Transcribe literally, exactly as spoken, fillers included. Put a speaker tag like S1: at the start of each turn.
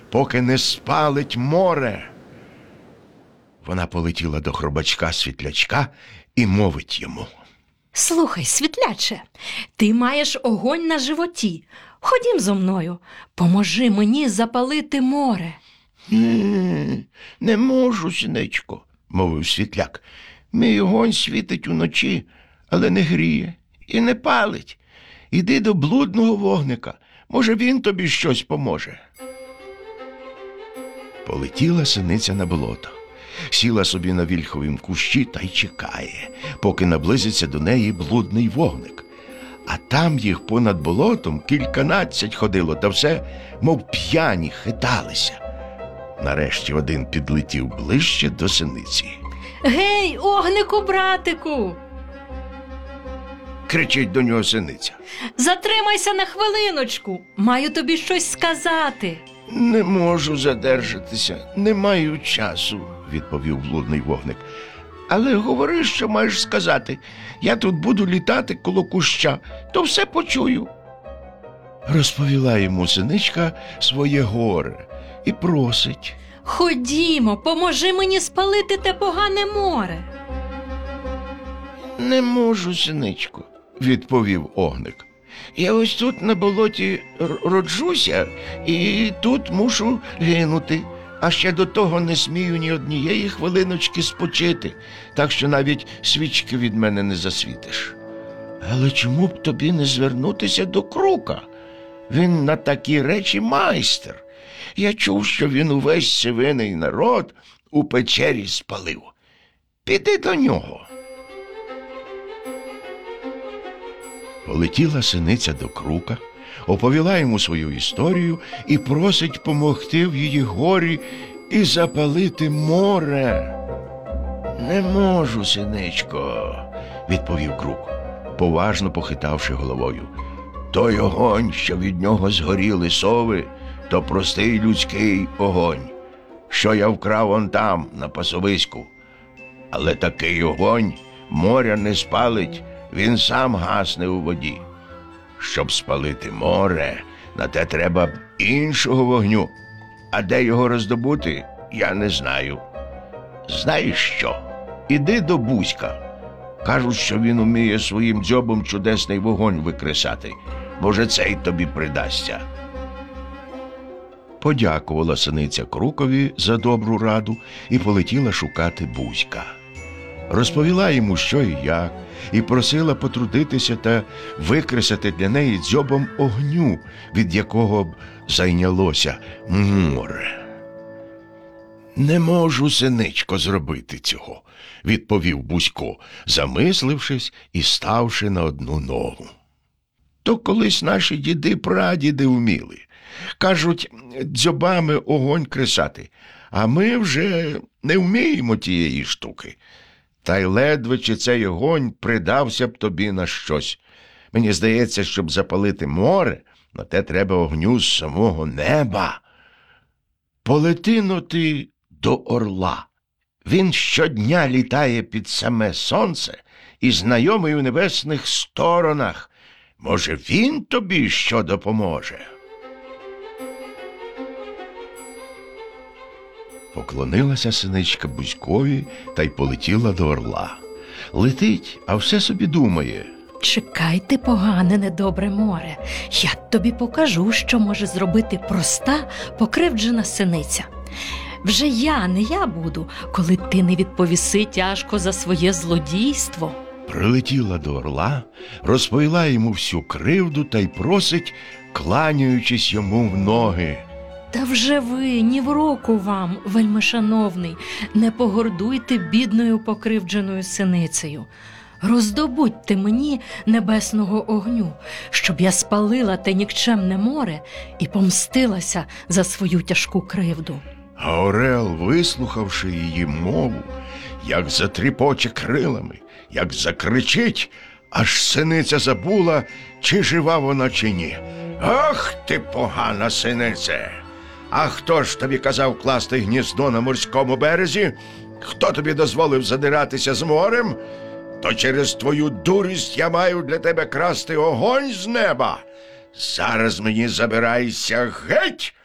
S1: поки не спалить море. Вона полетіла до хробачка-світлячка і мовить йому:
S2: «Слухай, світляче, ти маєш огонь на животі. Ходім зо мною, поможи мені запалити море».
S1: «Не, не можу, синичко», – мовив світляк. «Мій огонь світить уночі, але не гріє і не палить. Іди до блудного вогника, може, він тобі щось поможе». Полетіла синиця на болото. Сіла собі на вільховім кущі та й чекає, поки наблизиться до неї блудний вогник. А там їх понад болотом кільканадцять ходило, та все, мов п'яні, хиталися. Нарешті один підлетів ближче до синиці.
S2: «Гей, огнику, братику!»
S1: – кричить до нього синиця.
S2: «Затримайся на хвилиночку, маю тобі щось сказати».
S1: «Не можу задержатися, не маю часу», – відповів блудний вогник. «Але говори, що маєш сказати. Я тут буду літати коло куща, то все почую». Розповіла йому синичка своє горе і просить:
S2: «Ходімо, поможи мені спалити те погане море».
S1: «Не можу, синичко», – відповів огник. «Я ось тут на болоті роджуся і тут мушу гинути. А ще до того не смію ні однієї хвилиночки спочити, так що навіть свічки від мене не засвітиш. Але чому б тобі не звернутися до Крука? Він на такі речі майстер. Я чув, що він увесь сивиний народ у печері спалив. Піди до нього». Полетіла синиця до Крука, оповіла йому свою історію і просить помогти в її горі і запалити море. «Не можу, синичко», – відповів Крук, поважно похитавши головою. «Той огонь, що від нього згоріли сови, то простий людський огонь, що я вкрав он там, на пасовиську. Але такий огонь моря не спалить, він сам гасне у воді. Щоб спалити море, на те треба б іншого вогню. А де його роздобути, я не знаю. Знаєш що? Іди до Бузька. Кажуть, що він уміє своїм дзьобом чудесний вогонь викресати. Може, цей тобі придасться». Подякувала синиця Крукові за добру раду і полетіла шукати Бузька. Розповіла йому, що і як, і просила потрудитися та викресати для неї дзьобом огню, від якого б зайнялося море. «Не можу, синичко, зробити цього», – відповів Бузько, замислившись і ставши на одну ногу. «То колись наші діди-прадіди вміли. Кажуть, дзьобами огонь кресати, а ми вже не вміємо тієї штуки. Та й ледве чи цей огонь придався б тобі на щось. Мені здається, щоб запалити море, на те треба огню з самого неба. Полети-но ти до орла. Він щодня літає під саме сонце і знайомий у небесних сторонах. Може, він тобі що допоможе?» Поклонилася синичка Бузькові та й полетіла до орла. Летить, а все собі думає:
S2: «Чекайте, погане недобре море, я тобі покажу, що може зробити проста, покривджена синиця. Вже я, не я буду, коли ти не відповіси тяжко за своє злодійство».
S1: Прилетіла до орла, розповіла йому всю кривду та й просить, кланяючись йому в ноги:
S2: «Та вже ви, ні в року вам, вельмишановний, не погордуйте бідною покривдженою синицею. Роздобудьте мені небесного огню, щоб я спалила те нікчемне море і помстилася за свою тяжку кривду».
S1: А орел, вислухавши її мову, як затріпоче крилами, як закричить, аж синиця забула, чи жива вона, чи ні. «Ах ти, погана синице! А хто ж тобі казав класти гніздо на морському березі? Хто тобі дозволив задиратися з морем? То через твою дурість я маю для тебе красти огонь з неба. Зараз мені забирайся геть,